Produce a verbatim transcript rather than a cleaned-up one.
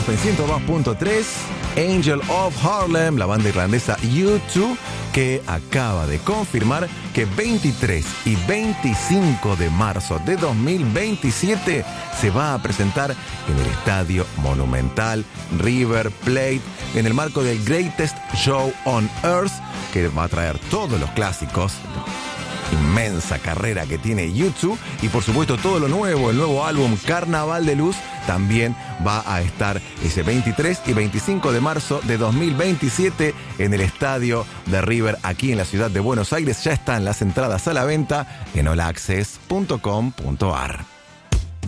Aspen ciento dos punto tres, Angel of Harlem, la banda irlandesa U dos, que acaba de confirmar que veintitrés y veinticinco de marzo de dos mil veintisiete se va a presentar en el Estadio Monumental River Plate en el marco del Greatest Show on Earth, que va a traer todos los clásicos, inmensa carrera que tiene U dos, y por supuesto todo lo nuevo, el nuevo álbum Carnaval de Luz también va a estar ese veintitrés y veinticinco de marzo de dos mil veintisiete en el estadio de River aquí en la ciudad de Buenos Aires. Ya están las entradas a la venta en all access punto com punto a r.